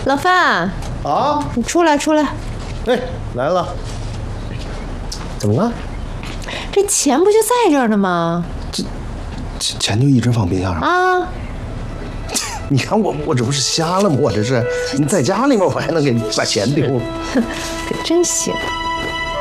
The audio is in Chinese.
老范啊， 你出来出来。 哎，来了。怎么了？ 这钱不就在这儿呢吗？ 钱就一直放冰箱上啊！ 你看我这不是瞎了吗？我这是你在家里面，我还能给你把钱丢了？ 可真行。